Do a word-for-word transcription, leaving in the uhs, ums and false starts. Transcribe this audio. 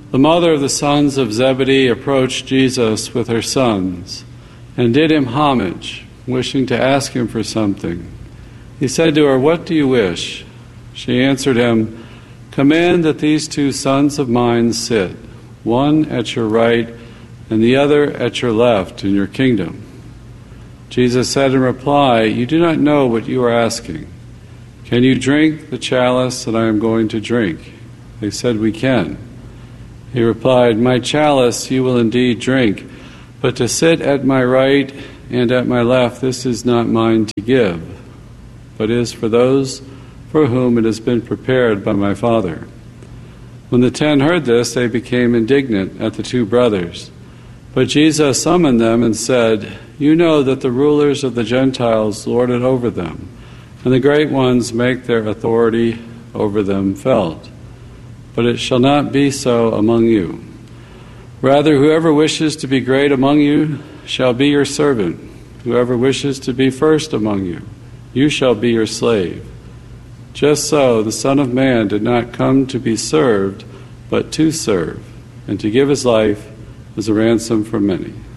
The mother of the sons of Zebedee approached Jesus with her sons and did him homage, wishing to ask him for something. He said to her, "What do you wish?" She answered him, "Command that these two sons of mine sit, one at your right and the other at your left in your kingdom." Jesus said in reply, "You do not know what you are asking. Can you drink the chalice that I am going to drink?" They said, "We can." He replied, "My chalice you will indeed drink, but to sit at my right and at my left, this is not mine to give, but is for those for whom it has been prepared by my Father." When the ten heard this, they became indignant at the two brothers. But Jesus summoned them and said, "You know that the rulers of the Gentiles lord it over them, and the great ones make their authority over them felt. But it shall not be so among you. Rather, whoever wishes to be great among you shall be your servant. Whoever wishes to be first among you, you shall be your slave. Just so the Son of Man did not come to be served, but to serve, and to give his life as a ransom for many."